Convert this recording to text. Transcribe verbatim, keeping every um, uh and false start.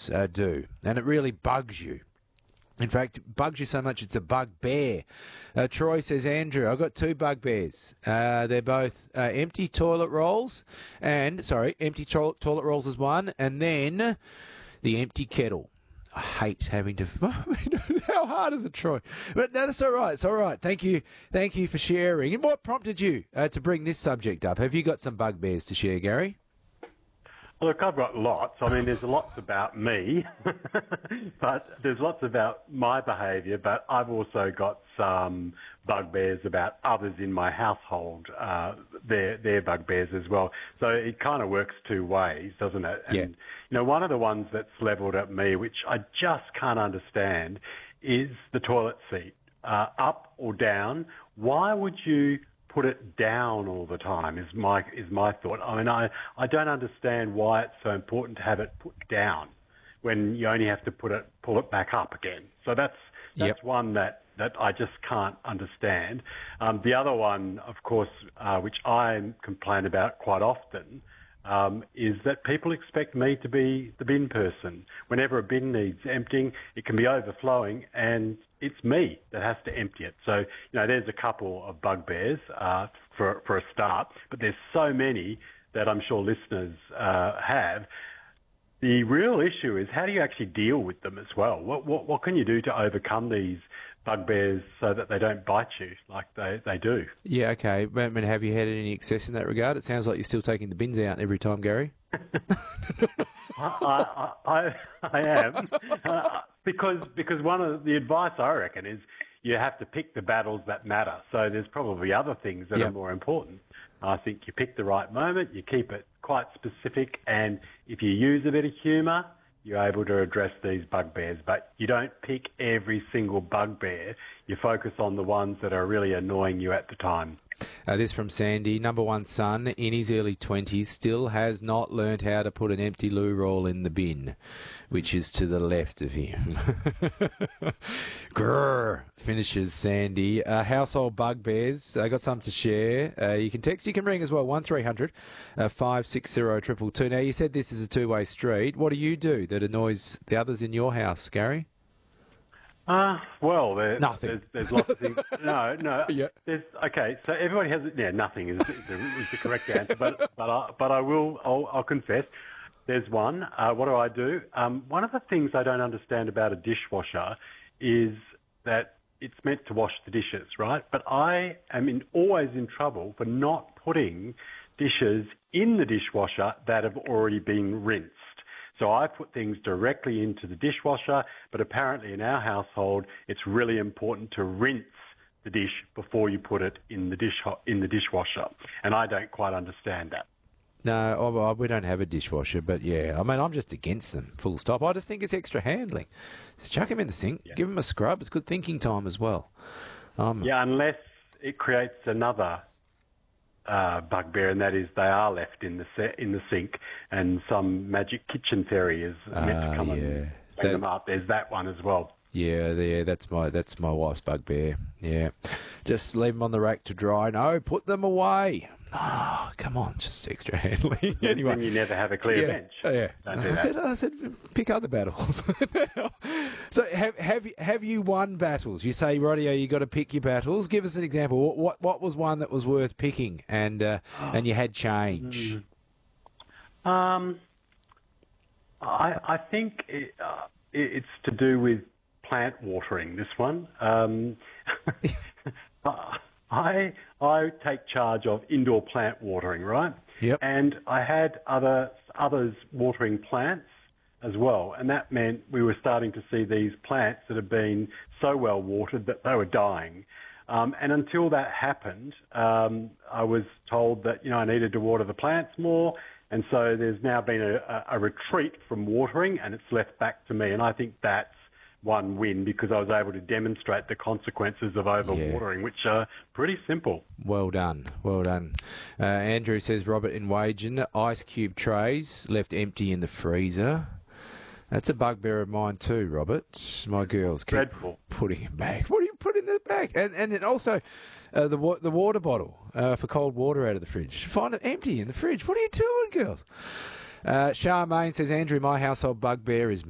toilets uh, do, and it really bugs you. In fact, it bugs you so much it's a bugbear. Uh, Troy says, Andrew, I've got two bugbears. Uh, they're both uh, empty toilet rolls, and, sorry, empty to- toilet rolls is one, and then the empty kettle. I hate having to... I mean, how hard is it, Troy? But no, that's all right. It's all right. Thank you. Thank you for sharing. And what prompted you uh, to bring this subject up? Have you got some bugbears to share, Gary? Look, I've got lots. I mean, there's lots about me, but there's lots about my behaviour, but I've also got some bugbears about others in my household, uh, their, their bugbears as well. So it kind of works two ways, doesn't it? And, yeah. you know, one of the ones that's levelled at me, which I just can't understand, is the toilet seat. Uh, up or down, why would you put it down all the time is my is my thought. I mean, I, I don't understand why it's so important to have it put down when you only have to put it pull it back up again. So that's that's yep. one that, that I just can't understand. Um, the other one, of course, uh, which I complain about quite often, um, is that people expect me to be the bin person. Whenever a bin needs emptying, it can be overflowing, and it's me that has to empty it. So, you know, there's a couple of bugbears uh, for, for a start, but there's so many that I'm sure listeners uh, have. The real issue is how do you actually deal with them as well? What, what, what can you do to overcome these bugbears so that they don't bite you like they, they do? Yeah, okay. I mean, have you had any excess in that regard? It sounds like you're still taking the bins out every time, Gary. I, I, I, I am. Uh, because because one of the advice I reckon is you have to pick the battles that matter. So there's probably other things that yep. are more important. I think you pick the right moment, you keep it quite specific, and if you use a bit of humour, you're able to address these bugbears. But you don't pick every single bugbear. You focus on the ones that are really annoying you at the time. Uh, this from Sandy. Number one son in his early twenties still has not learnt how to put an empty loo roll in the bin, which is to the left of him. Grrr, finishes Sandy. Uh, household bugbears. I got some to share. Uh, you can text, you can ring as well. one three hundred five six zero two two two. Now, you said this is a two-way street. What do you do that annoys the others in your house, Gary? Uh, well, there, nothing. There's, there's lots of things. No, no. Yeah. There's, okay, so everybody has, yeah, nothing is, is, the, is the correct answer, but, but, I, but I will, I'll, I'll confess, there's one. Uh, what do I do? Um, one of the things I don't understand about a dishwasher is that it's meant to wash the dishes, right? But I am in, always in trouble for not putting dishes in the dishwasher that have already been rinsed. So I put things directly into the dishwasher, but apparently in our household, it's really important to rinse the dish before you put it in the dish in the dishwasher, and I don't quite understand that. No, oh, we don't have a dishwasher, but yeah, I mean, I'm just against them, full stop. I just think it's extra handling. Just chuck them in the sink, yeah. Give them a scrub. It's good thinking time as well. Um, yeah, unless it creates another Uh, bugbear, and that is they are left in the se- in the sink, and some magic kitchen fairy is meant uh, to come yeah. and bring them up. There's that one as well. Yeah, yeah, that's my that's my wife's bugbear. Yeah, just leave them on the rack to dry. No, put them away. Oh, come on, just extra handling. Anyway, and you never have a clear yeah, bench. Yeah, Don't do I that. said I said pick other battles. So have have you, have you won battles? You say, Radio, you got to pick your battles. Give us an example. What what, what was one that was worth picking, and uh, oh. and you had change? Um, I I think it, uh, it's to do with plant watering. This one. Um, I I take charge of indoor plant watering, right? Yep. And I had other others watering plants as well, and that meant we were starting to see these plants that had been so well watered that they were dying. Um, and until that happened, um, I was told that you know I needed to water the plants more, and so there's now been a, a retreat from watering, and it's left back to me. And I think that's one win because I was able to demonstrate the consequences of overwatering, yeah. which are pretty simple. Well done, well done. Uh, Andrew says, Robert in Wagen, ice cube trays left empty in the freezer. That's a bugbear of mine too, Robert. My girls keep Dreadful. putting it back. What do you put in the bag? And and then also uh, the wa- the water bottle uh, for cold water out of the fridge. Find it empty in the fridge. What are you doing, girls? Uh, Charmaine says, Andrew, my household bugbear is